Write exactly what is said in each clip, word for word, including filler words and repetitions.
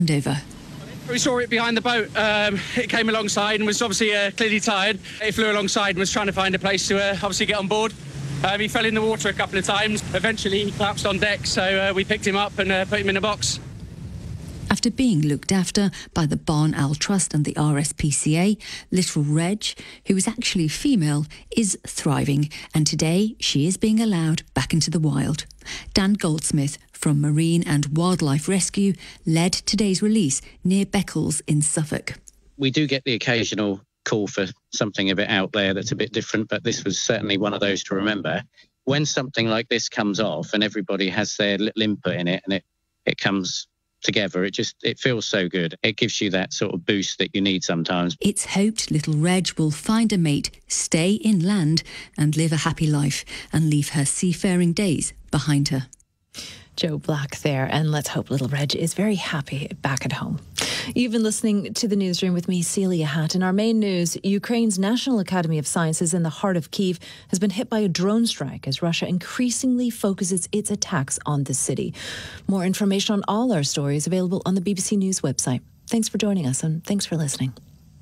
Over. We saw it behind the boat. Um, it came alongside and was obviously uh, clearly tired. It flew alongside and was trying to find a place to uh, obviously get on board. Um, he fell in the water a couple of times. Eventually he collapsed on deck, so uh, we picked him up and uh, put him in a box. After being looked after by the Barn Owl Trust and the R S P C A, Little Reg, who is actually female, is thriving, and today she is being allowed back into the wild. Dan Goldsmith from Marine and Wildlife Rescue led today's release near Beccles in Suffolk. We do get the occasional call for something a bit out there that's a bit different, but this was certainly one of those to remember. When something like this comes off and everybody has their little input in it and it, it comes together, it just it feels so good. It gives you that sort of boost that you need sometimes. It's hoped Little Reg will find a mate, stay inland and live a happy life and leave her seafaring days behind her. Joe Black there, and let's hope Little Reg is very happy back at home. You've been listening to the newsroom with me, Celia Hatt. In our main news, Ukraine's National Academy of Sciences in the heart of Kyiv has been hit by a drone strike as Russia increasingly focuses its attacks on the city. More information on all our stories available on the B B C News website. Thanks for joining us, and thanks for listening.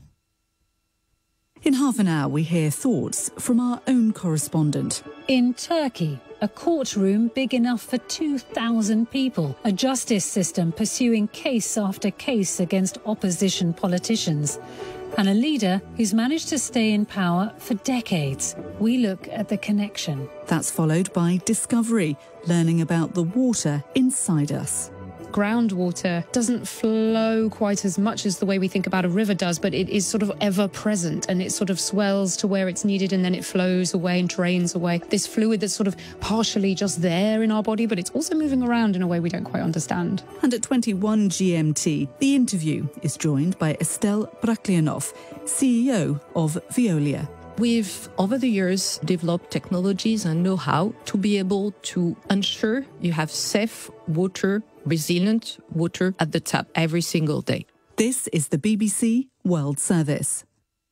In half an hour, we hear thoughts from our own correspondent. In Turkey, a courtroom big enough for two thousand people, a justice system pursuing case after case against opposition politicians, and a leader who's managed to stay in power for decades. We look at the connection. That's followed by Discovery, learning about the water inside us. Groundwater doesn't flow quite as much as the way we think about a river does, but it is sort of ever present, and it sort of swells to where it's needed and then it flows away and drains away. This fluid that's sort of partially just there in our body, but it's also moving around in a way we don't quite understand. And at twenty-one G M T, The Interview is joined by Estelle Braklianov, C E O of Veolia. We've, over the years, developed technologies and know-how to be able to ensure you have safe water, resilient water at the tap every single day. This is the B B C World Service.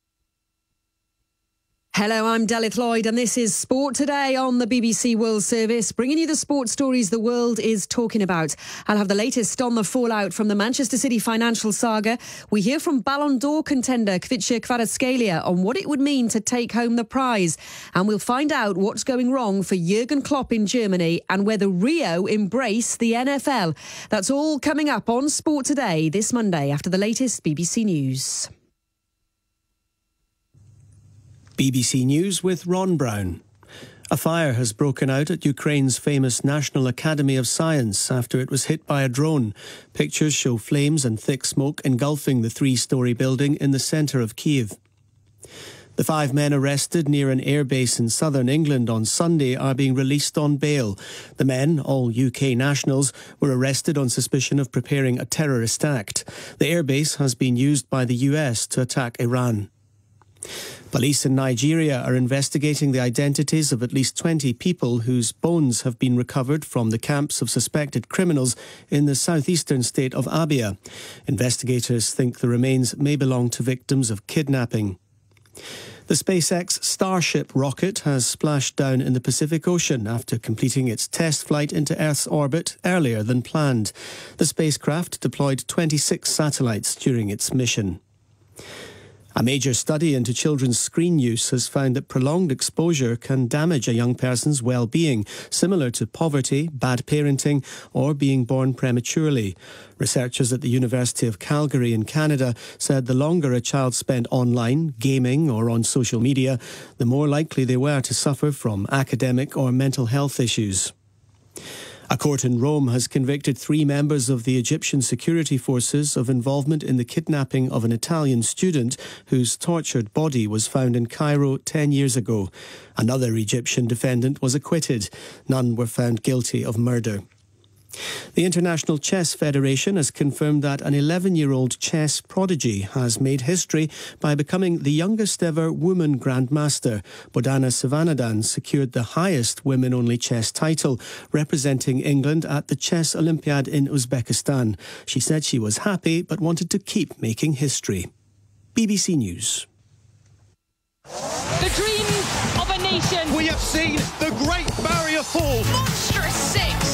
Hello, I'm Delith Lloyd, and this is Sport Today on the B B C World Service, bringing you the sports stories the world is talking about. I'll have the latest on the fallout from the Manchester City financial saga. We hear from Ballon d'Or contender Kvicha Kvaratskhelia on what it would mean to take home the prize. And we'll find out what's going wrong for Jurgen Klopp in Germany and whether Rio embrace the N F L. That's all coming up on Sport Today this Monday after the latest B B C News. B B C News with Ron Brown. A fire has broken out at Ukraine's famous National Academy of Science after it was hit by a drone. Pictures show flames and thick smoke engulfing the three-storey building in the centre of Kyiv. The five men arrested near an airbase in southern England on Sunday are being released on bail. The men, all U K nationals, were arrested on suspicion of preparing a terrorist act. The airbase has been used by the U S to attack Iran. Police in Nigeria are investigating the identities of at least twenty people whose bones have been recovered from the camps of suspected criminals in the southeastern state of Abia. Investigators think the remains may belong to victims of kidnapping. The SpaceX Starship rocket has splashed down in the Pacific Ocean after completing its test flight into Earth's orbit earlier than planned. The spacecraft deployed twenty-six satellites during its mission. A major study into children's screen use has found that prolonged exposure can damage a young person's well-being, similar to poverty, bad parenting, or being born prematurely. Researchers at the University of Calgary in Canada said the longer a child spent online, gaming, or on social media, the more likely they were to suffer from academic or mental health issues. A court in Rome has convicted three members of the Egyptian security forces of involvement in the kidnapping of an Italian student whose tortured body was found in Cairo ten years ago. Another Egyptian defendant was acquitted. None were found guilty of murder. The International Chess Federation has confirmed that an eleven-year-old chess prodigy has made history by becoming the youngest ever woman grandmaster. Bodhana Sivanathan secured the highest women-only chess title, representing England at the Chess Olympiad in Uzbekistan. She said she was happy but wanted to keep making history. B B C News. The dream of a nation. We have seen the Great Barrier Fall. Monstrous six.